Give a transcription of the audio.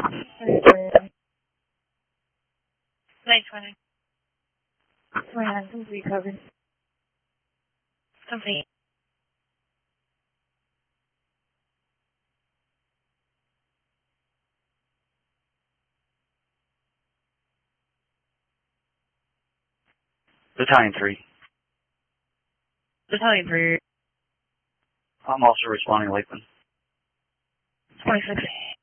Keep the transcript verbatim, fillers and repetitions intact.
nine twenty. twenty-nine, complete coverage. Complete. Battalion three. Battalion three. I'm also responding, Lakeland. twenty-six.